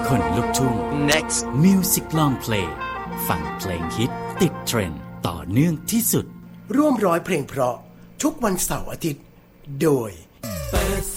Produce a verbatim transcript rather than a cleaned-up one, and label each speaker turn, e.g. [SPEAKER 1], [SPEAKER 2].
[SPEAKER 1] คนลุกทุ่ง next music long play ฟังเพลงฮิตติดเทรนด์ต่อเนื่องที่สุด
[SPEAKER 2] ร่วมร้อยเพลงเพราะทุกวันเสาร์อาทิตย์โดยเปิด